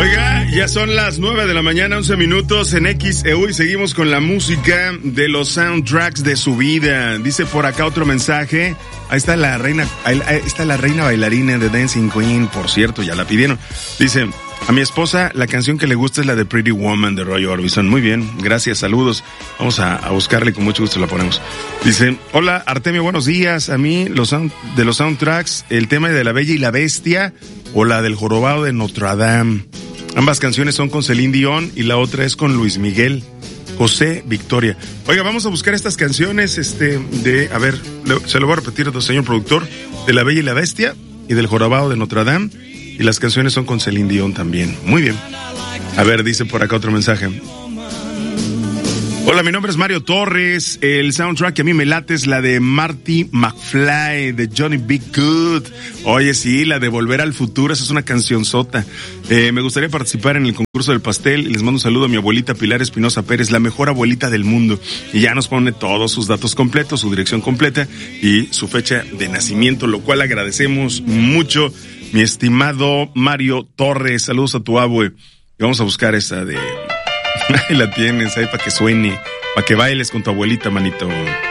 Oiga, ya son las 9 de la mañana, 11 minutos en XEU y seguimos con la música de los soundtracks de su vida. Dice por acá otro mensaje. Ahí está la reina bailarina de Dancing Queen, por cierto, ya la pidieron. Dice, a mi esposa la canción que le gusta es la de Pretty Woman de Roy Orbison. Muy bien, gracias, saludos. Vamos a buscarle y con mucho gusto la ponemos. Dice, hola Artemio, buenos días. A mí de los soundtracks, el tema de La Bella y la Bestia o la del Jorobado de Notre Dame. Ambas canciones son con Celine Dion y la otra es con Luis Miguel. José Victoria. Oiga, vamos a buscar estas canciones, se lo voy a repetir, señor productor, de La Bella y la Bestia y del Jorobado de Notre Dame, y las canciones son con Celine Dion también. Muy bien. A ver, dice por acá otro mensaje. Hola, mi nombre es Mario Torres. El soundtrack que a mí me late es la de Marty McFly, de Johnny B. Good. Oye, sí, la de Volver al Futuro, esa es una cancionzota. Me gustaría participar en el concurso del pastel y les mando un saludo a mi abuelita Pilar Espinosa Pérez, la mejor abuelita del mundo. Y ya nos pone todos sus datos completos, su dirección completa y su fecha de nacimiento, lo cual agradecemos mucho, mi estimado Mario Torres. Saludos a tu abue. Y vamos a buscar esa de... Ahí la tienes, ahí para que suene, para que bailes con tu abuelita, manito.